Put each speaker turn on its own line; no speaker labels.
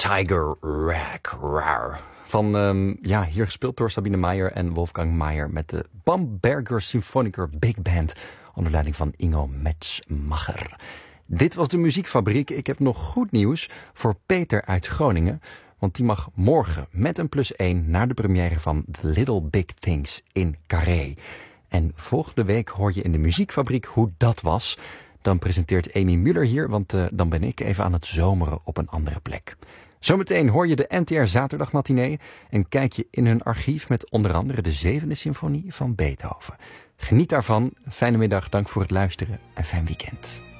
Tiger Rag Rar. Hier gespeeld door Sabine Meijer en Wolfgang Meijer met de Bamberger Symphoniker Big Band onder leiding van Ingo Metzmacher. Dit was de Muziekfabriek. Ik heb nog goed nieuws voor Peter uit Groningen, want die mag morgen met een +1 naar de première van The Little Big Things in Carré. En volgende week hoor je in de Muziekfabriek hoe dat was. Dan presenteert Amy Muller hier, want dan ben ik even aan het zomeren op een andere plek. Zometeen hoor je de NTR Zaterdagmatinee en kijk je in hun archief met onder andere de 7e symfonie van Beethoven. Geniet daarvan, fijne middag, dank voor het luisteren en fijn weekend.